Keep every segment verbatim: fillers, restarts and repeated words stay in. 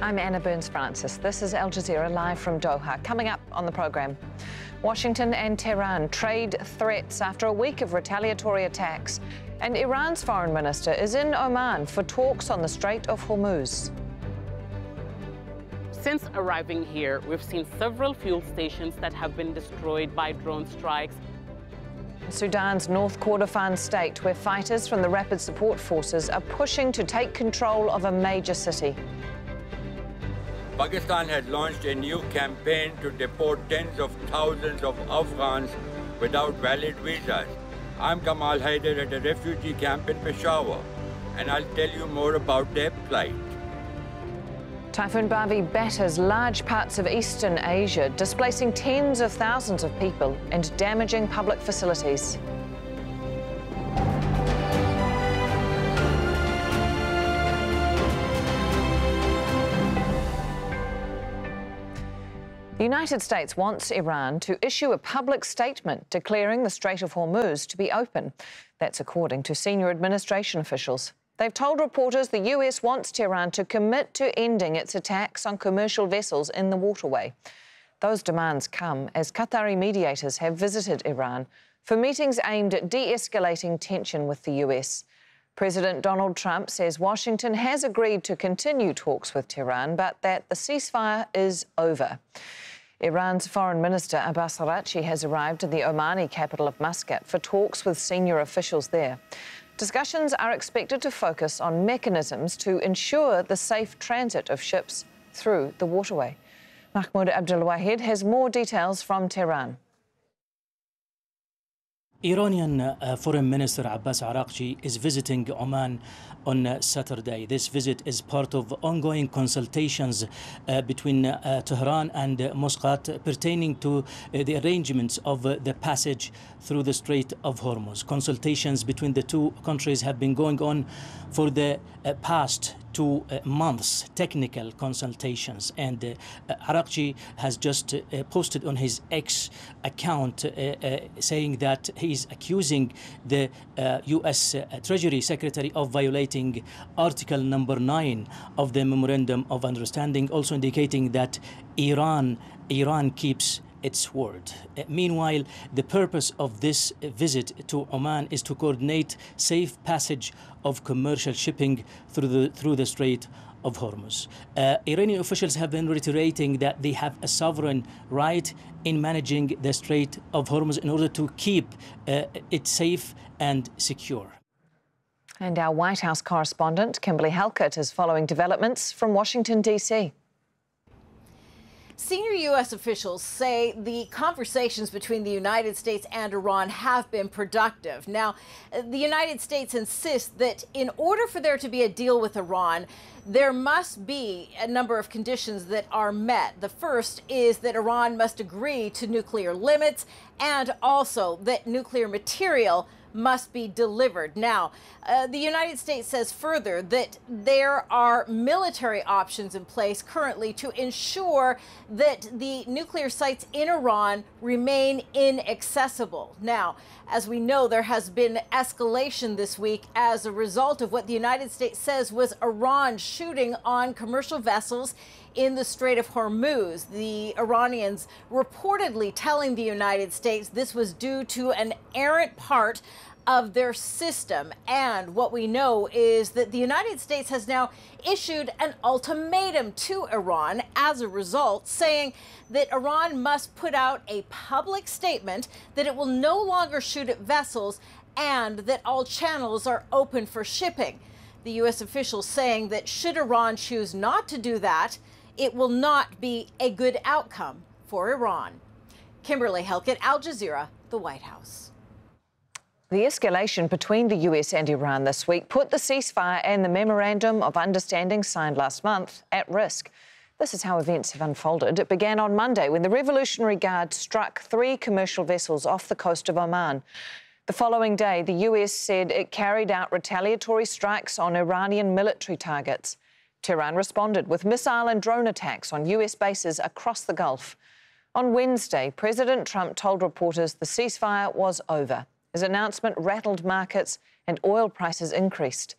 I'm Anna Burns-Francis. This is Al Jazeera live from Doha. Coming up on the programme, Washington and Tehran trade threats after a week of retaliatory attacks. And Iran's foreign minister is in Oman for talks on the Strait of Hormuz. Since arriving here, we've seen several fuel stations that have been destroyed by drone strikes. Sudan's North Kordofan state, where fighters from the Rapid Support Forces are pushing to take control of a major city. Pakistan has launched a new campaign to deport tens of thousands of Afghans without valid visas. I'm Kamal Haider at a refugee camp in Peshawar, and I'll tell you more about their plight. Typhoon Bavi batters large parts of eastern Asia, displacing tens of thousands of people and damaging public facilities. The United States wants Iran to issue a public statement declaring the Strait of Hormuz to be open. That's according to senior administration officials. They've told reporters the U S wants Tehran to commit to ending its attacks on commercial vessels in the waterway. Those demands come as Qatari mediators have visited Iran for meetings aimed at de-escalating tension with the U S. President Donald Trump says Washington has agreed to continue talks with Tehran, but that the ceasefire is over. Iran's Foreign Minister Abbas Araghchi has arrived in the Omani capital of Muscat for talks with senior officials there. Discussions are expected to focus on mechanisms to ensure the safe transit of ships through the waterway. Mahmoud Abdulwahid has more details from Tehran. Iranian uh, Foreign Minister Abbas Araghchi is visiting Oman on uh, Saturday. This visit is part of ongoing consultations uh, between uh, Tehran and uh, Muscat pertaining to uh, the arrangements of uh, the passage through the Strait of Hormuz. Consultations between the two countries have been going on for the uh, past two uh, months, technical consultations, and uh, Araghchi has just uh, posted on his X account uh, uh, saying that he is accusing the uh, U S uh, Treasury Secretary of violating Article number nine of the Memorandum of Understanding, also indicating that Iran, Iran keeps its word. Uh, meanwhile, the purpose of this uh, visit to Oman is to coordinate safe passage of commercial shipping through the through the Strait of Hormuz. Uh, Iranian officials have been reiterating that they have a sovereign right in managing the Strait of Hormuz in order to keep uh, it safe and secure. And our White House correspondent, Kimberly Halkett, is following developments from Washington, D C Senior U S officials say the conversations between the United States and Iran have been productive. Now, the United States insists that in order for there to be a deal with Iran, there must be a number of conditions that are met. The first is that Iran must agree to nuclear limits and also that nuclear material must be delivered. Now, uh, the United States says further that there are military options in place currently to ensure that the nuclear sites in Iran remain inaccessible. Now, as we know, there has been escalation this week as a result of what the United States says was Iran shooting on commercial vessels in the Strait of Hormuz. The Iranians reportedly telling the United States this was due to an errant part of their system. And what we know is that the United States has now issued an ultimatum to Iran as a result, saying that Iran must put out a public statement that it will no longer shoot at vessels and that all channels are open for shipping. The U S officials saying that should Iran choose not to do that, it will not be a good outcome for Iran. Kimberly Halkett, Al Jazeera, the White House. The escalation between the U S and Iran this week put the ceasefire and the Memorandum of Understanding signed last month at risk. This is how events have unfolded. It began on Monday when the Revolutionary Guard struck three commercial vessels off the coast of Oman. The following day, the U S said it carried out retaliatory strikes on Iranian military targets. Tehran responded with missile and drone attacks on U S bases across the Gulf. On Wednesday, President Trump told reporters the ceasefire was over. His announcement rattled markets and oil prices increased.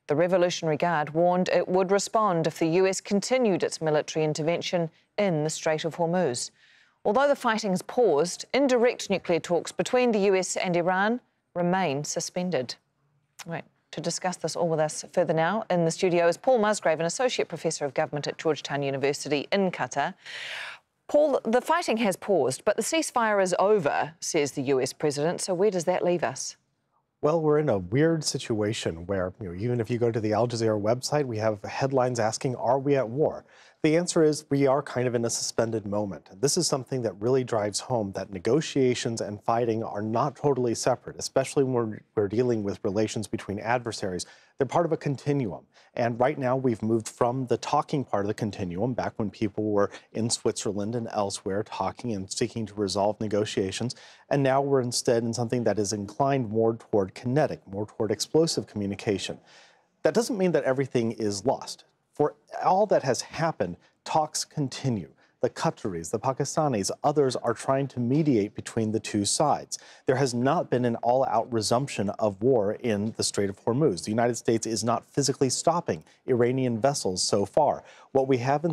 The Revolutionary Guard warned it would respond if the U S continued its military intervention in the Strait of Hormuz. Although the fighting has paused, indirect nuclear talks between the U S and Iran remain suspended. Right. To discuss this all with us further now in the studio is Paul Musgrave, an Associate Professor of Government at Georgetown University in Qatar. Paul, the fighting has paused, but the ceasefire is over, says the U S President. So where does that leave us? Well, we're in a weird situation where, you know, even if you go to the Al Jazeera website, we have headlines asking, are we at war? The answer is we are kind of in a suspended moment. This is something that really drives home that negotiations and fighting are not totally separate, especially when we're, we're dealing with relations between adversaries. They're part of a continuum. And right now we've moved from the talking part of the continuum, back when people were in Switzerland and elsewhere talking and seeking to resolve negotiations. And now we're instead in something that is inclined more toward kinetic, more toward explosive communication. That doesn't mean that everything is lost. For all that has happened, talks continue. The Qataris, the Pakistanis, others are trying to mediate between the two sides. There has not been an all-out resumption of war in the Strait of Hormuz. The United States is not physically stopping Iranian vessels so far. What we have